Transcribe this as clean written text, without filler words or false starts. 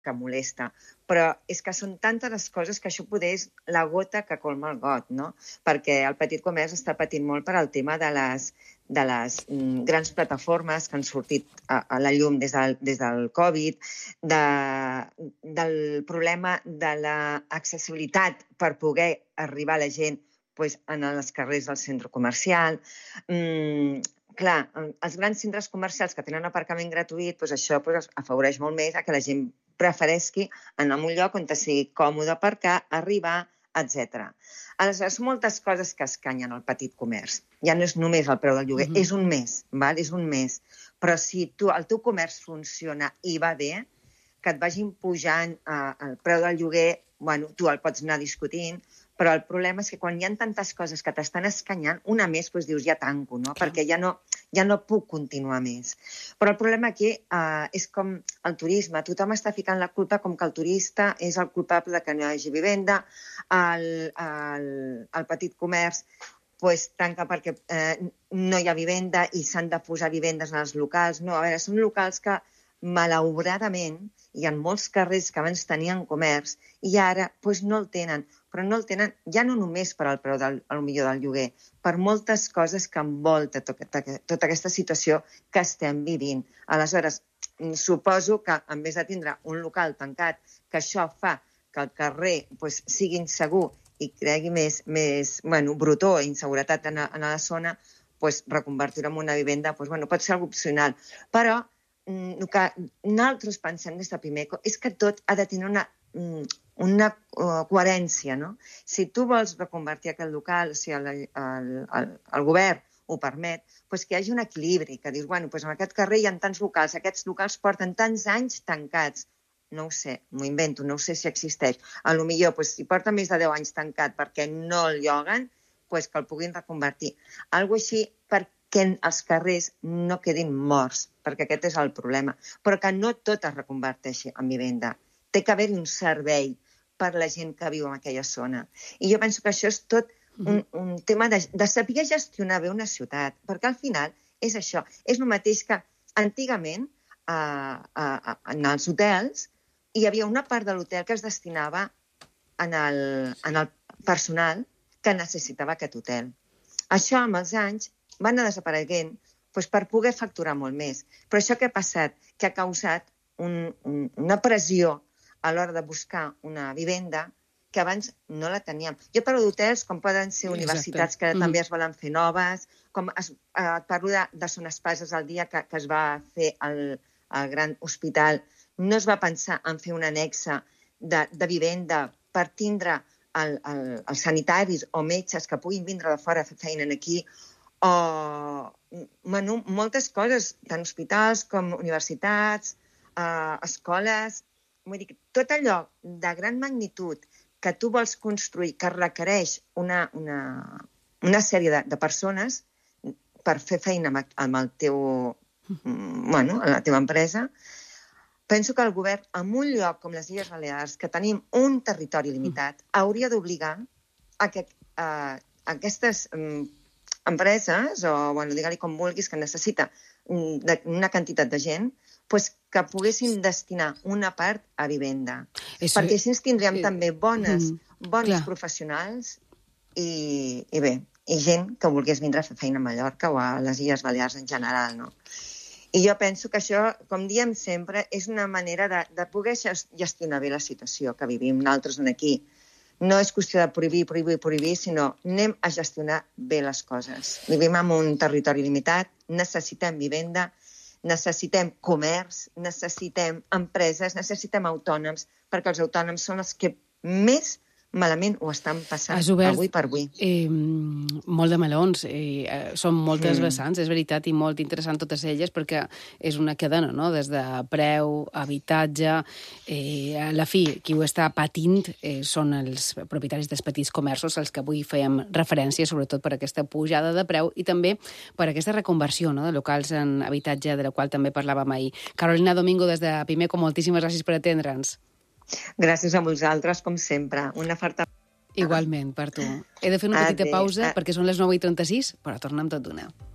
que molesta. Però és que són tantes les coses que això poder és la gota que colma el got, no? Perquè el petit comerç està patint molt per al tema de les grans plataformes que han sortit a la llum des del Covid, del problema de l'accessibilitat per poder arribar a la gent en els carrers del centre comercial. Clar, els grans centres comercials que tenen aparcament gratuït, això afavoreix molt més a que la gent prefereixi anar a un lloc on sigui còmode aparcar, arribar, etc. Aleshores, moltes coses que escanyen el petit comerç. Ja no és només el preu del lloguer, és un mes, és un mes. Però si el teu comerç funciona i va bé, que et vagin pujant el preu del lloguer, tu el pots anar discutint, però el problema és que quan hi ha tantes coses que t'estan escanyant, una més dius ja tanco, no? Perquè ja no puc continuar més. Però el problema aquí és com el turisme. Tothom està ficant la culpa com que el turista és el culpable que no hi hagi vivenda, el petit comerç tanca perquè no hi ha vivenda i s'han de posar vivendes en els locals. No, a veure, són locals que, malauradament, hi ha molts carrers que abans tenien comerç i ara no el tenen. Però no el tenen ja no només per al preu del lloguer, per moltes coses que envolta tota aquesta situació que estem vivint. Aleshores, suposo que en vez de tindre un local tancat, que això fa que el carrer sigui insegur i cregui més brutor i inseguretat en la zona, reconvertir-ho en una vivenda pot ser algo opcional. Però el que nosaltres pensem des de Pimeco és que tot ha de tenir una coherència, no? Si tu vols reconvertir aquest local, si el govern ho permet, que hi hagi un equilibri, que dius, en aquest carrer hi ha tants locals, aquests locals porten tants anys tancats. No ho sé, m'ho invento, no sé si existeix. Potser, si porta més de 10 anys tancat perquè no el lloguen, que el puguin reconvertir. Algo així perquè els carrers no quedin morts, perquè aquest és el problema. Però que no tot es reconverteixi en vivenda. Té que haver-hi un servei per la gent que viu en aquella zona. I jo penso que això és tot un tema de saber gestionar bé una ciutat, perquè al final és això. És el mateix que antigament en els hotels hi havia una part de l'hotel que es destinava en el personal que necessitava aquest hotel. Això amb els anys va anar desapareguent per poder facturar molt més. Però això què ha passat? Que ha causat una pressió a l'hora de buscar una vivenda que abans no la teníem. Jo parlo d'hotels com poden ser universitats que també es volen fer noves, parlo de zones passes al dia que es va fer al gran hospital. No es va pensar en fer una annexa de vivenda per tindre els sanitaris o metges que puguin vindre de fora a fer feina aquí, o moltes coses, tant hospitals com universitats, escoles. Vull dir, tot allò de gran magnitud que tu vols construir, que requereix una sèrie de persones per fer feina amb la teva empresa, penso que el govern, en un lloc com les Illes Balears, que tenim un territori limitat, hauria d'obligar a que aquestes empreses, o digue-li com vulguis, que necessita una quantitat de gent, que poguessin destinar una part a vivenda. Perquè així tindríem també bons professionals i gent que volgués vindre a fer feina a Mallorca o a les Illes Balears en general, no? I jo penso que això, com diem sempre, és una manera de poder gestionar bé la situació que vivim nosaltres aquí. No és qüestió de prohibir, sinó anem a gestionar bé les coses. Vivim en un territori limitat, necessitem vivenda, necessitem comerç, necessitem empreses, necessitem autònoms, perquè els autònoms són els que més malament ho estan passant avui per avui. Molt de melons, són moltes vessants, és veritat, i molt interessant totes elles, perquè és una cadena, no?, des de preu, habitatge, a la fi, qui ho està patint són els propietaris dels petits comerços, als que avui fèiem referència, sobretot per aquesta pujada de preu i també per aquesta reconversió, no?, de locals en habitatge, de la qual també parlàvem ahir. Carolina Domingo, des de Pimeco, moltíssimes gràcies per atendre'ns. Gràcies a vosaltres, com sempre. Una forta... Igualment, per tu. He de fer una petita pausa perquè són les 9:36, però tornem tot d'una.